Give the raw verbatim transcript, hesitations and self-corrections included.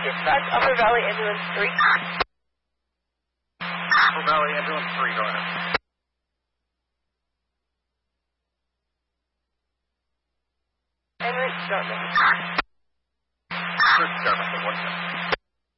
Dispatch, Upper Valley Ambulance three. Upper Valley Ambulance three, go ahead. Ambulance, don't know. Sure, Sheriff, one second.